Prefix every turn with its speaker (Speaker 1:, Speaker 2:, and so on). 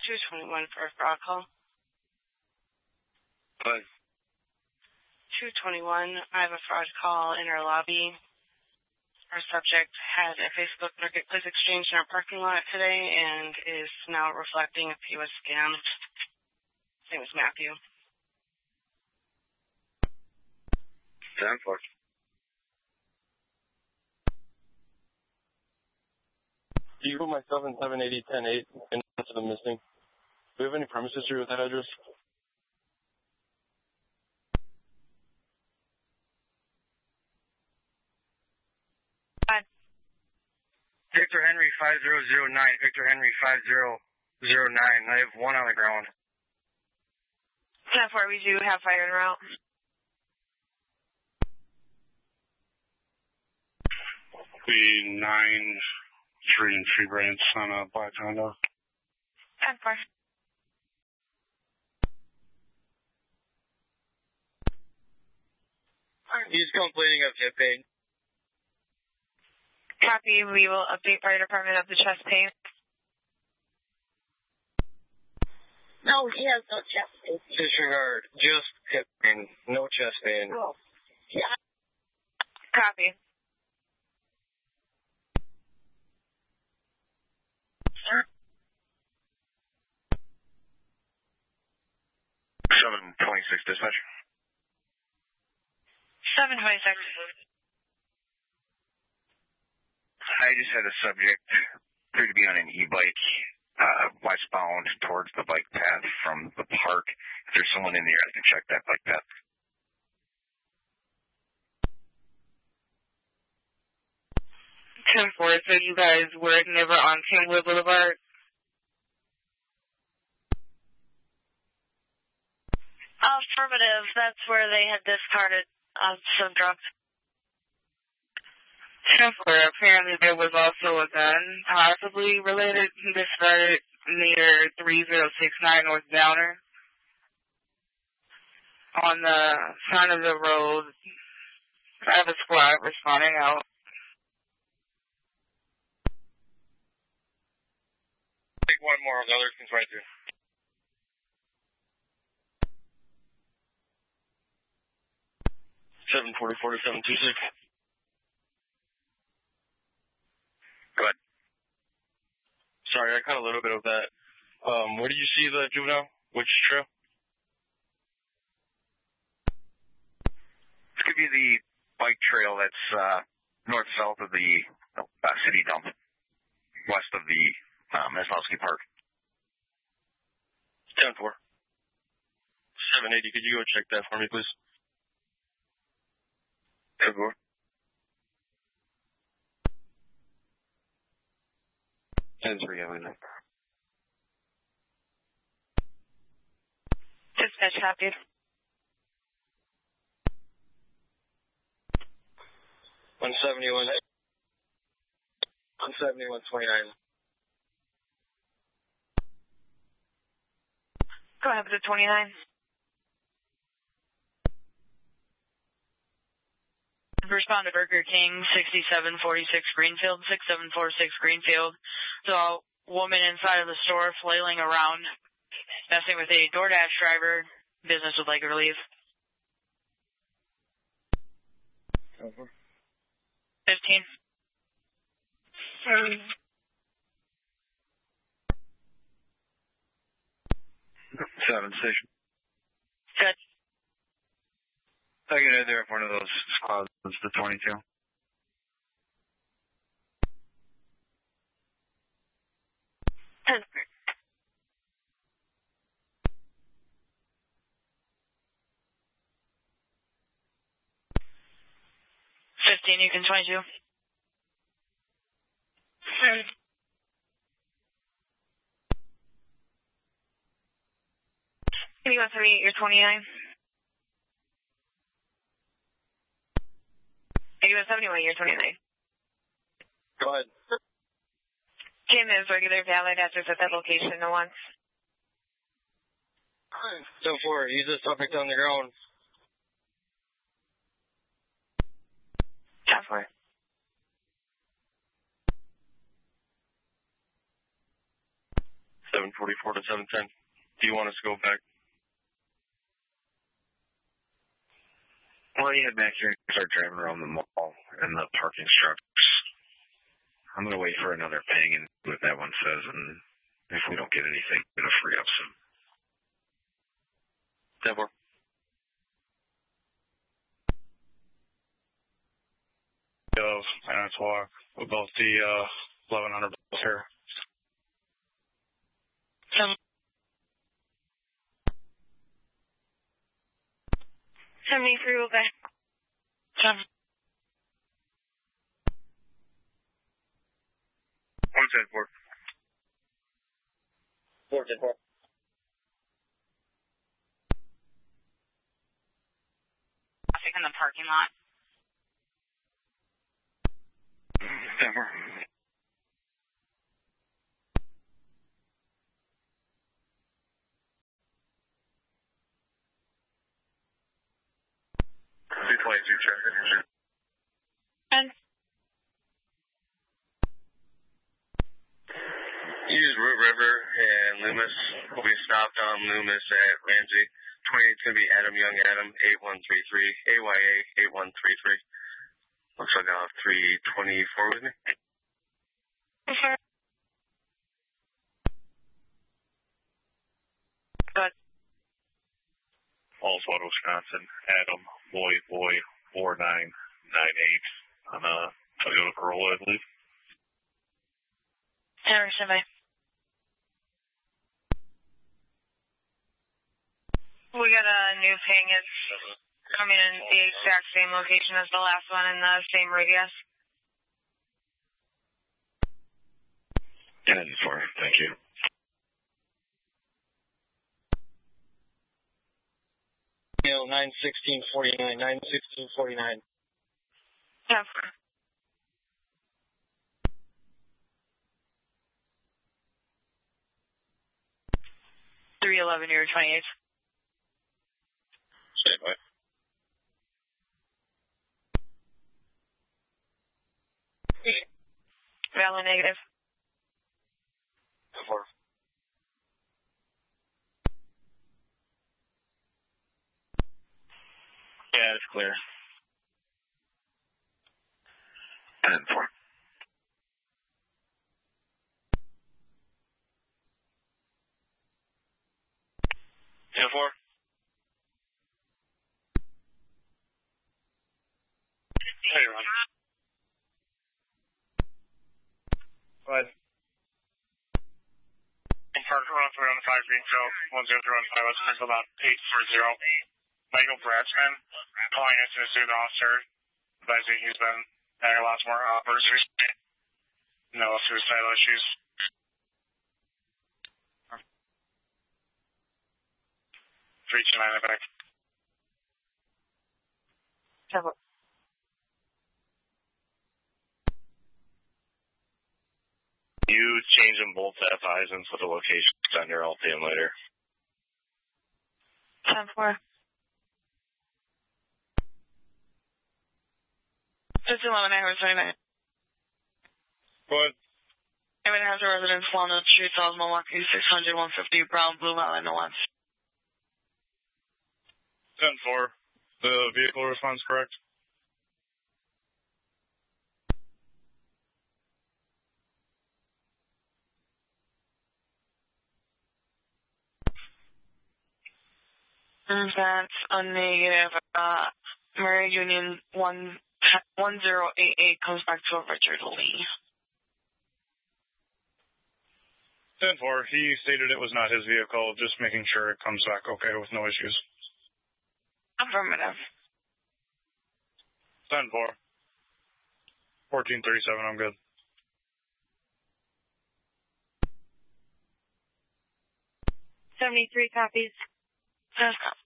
Speaker 1: 221 for a fraud call.
Speaker 2: Good.
Speaker 1: 221, I have a fraud call in our lobby. Our subject had a Facebook Marketplace exchange in our parking lot today and is now reflecting a POS scam. His name is Matthew.
Speaker 2: 10-4.
Speaker 3: Do you put my 780-10-8 into the missing? Do we have any premise history with that address?
Speaker 2: Victor Henry 5009. Victor Henry 5009. I have one on the ground.
Speaker 4: 10-4, we do have fire en route.
Speaker 5: The 9-3 and Tree Branch on a black Honda.
Speaker 4: 10-4.
Speaker 2: He's complaining of hip pain.
Speaker 4: Copy. We will update fire department of the chest pain.
Speaker 6: No, he has no chest pain.
Speaker 2: Disregard. Just hip pain. No chest pain.
Speaker 6: Oh. Yeah.
Speaker 4: Copy.
Speaker 6: Sir?
Speaker 2: 726 dispatch.
Speaker 4: 726.
Speaker 2: I just had a subject appear to be on an e-bike westbound towards the bike path from the park. If there's someone in there, I can check that bike path.
Speaker 4: 10-4, so you guys were never on Kingwood Boulevard? Affirmative. That's where they had discarded some drugs. 10-4, apparently there was also a gun, possibly related, discarded near 3069 North Downer. On the side of the road, I have a squad responding out.
Speaker 2: Take one more, the other comes right through.
Speaker 3: Seven 726.
Speaker 2: Go ahead.
Speaker 3: Sorry, I caught a little bit of that. Where do you see the juvenile? Which trail?
Speaker 2: This could be the bike trail that's north-south of the city dump, west of the Meslowski Park.
Speaker 3: 10-4. 780, could you go check that for me, please?
Speaker 2: 10-4.
Speaker 4: Dispatch copied.
Speaker 3: 171. 171-29.
Speaker 4: Go ahead with the 29. Respond to Burger King, 6746 Greenfield, 6746 Greenfield. So a woman inside of the store flailing around, messing with a DoorDash driver. Business would like her to leave. 15.
Speaker 2: 7 station.
Speaker 4: Good.
Speaker 2: I get in there if one of those squads is the 22.
Speaker 4: 10. 15, you can 22. Can you go 38, you're 29? You go 71, you're 29.
Speaker 3: Go ahead.
Speaker 4: Jim is regular valid after at that location no once.
Speaker 3: 10-4, use the subject on the ground.
Speaker 4: 10-4.
Speaker 3: 744 to 710. Do you want us to go back?
Speaker 2: Well, yeah, back here and start driving around the mall and the parking structures. I'm going to wait for another ping and see what that one says, and if we don't get anything, I'm going to free up some.
Speaker 3: 10-4.
Speaker 5: Of Manitowoc with both the 1100 bells here.
Speaker 1: 73 will back. 7.
Speaker 2: 110-4.
Speaker 3: 410-4.
Speaker 1: Traffic in the parking lot.
Speaker 2: 10-4. traffic.
Speaker 1: And
Speaker 3: Use Root River and Loomis. We'll be stopped on Loomis at Ramsey. 28's going to be Adam Young, Adam, 8133, AYA 8133. Looks like I'll have 324 with me.
Speaker 1: sir. Good.
Speaker 3: Allswater, Wisconsin, Adam, Boy, 4998 on a Toyota Corolla, I believe.
Speaker 1: Harrison Bay. We got a new ping. It's coming in the exact same location as the last one in the same radius.
Speaker 2: 10-4, thank you.
Speaker 3: Mail 91649, 91649.
Speaker 1: 10-4. 311, you're 28.
Speaker 3: Stand by.
Speaker 1: Valid negative.
Speaker 3: 4. Yeah, it's clear.
Speaker 2: 10-4.
Speaker 3: 10-4. Hey, Ron. Go ahead.
Speaker 5: Park around 315 Greenfield, 10315, West Springfield, about 840. Michael Bratzman, calling in to the student officer, advising he's been having lots more outbursts recently. No suicidal issues. Three to nine back.
Speaker 3: You change them both to FIs and put the locations on your LTM later.
Speaker 1: 10-4. 611, I was 29.
Speaker 5: What?
Speaker 1: Evan has a residence, Walnut Street, South Milwaukee, 600, 150, Brown, Blue Mountain, West.
Speaker 5: 10-4. The vehicle response correct?
Speaker 1: That's a negative. Murray Union 1088 comes back to a Richard Lee.
Speaker 5: 10-4. He stated it was not his vehicle, just making sure it comes back okay with no issues.
Speaker 1: Affirmative.
Speaker 5: 10-4. 1437, I'm good.
Speaker 1: $73 copies. That's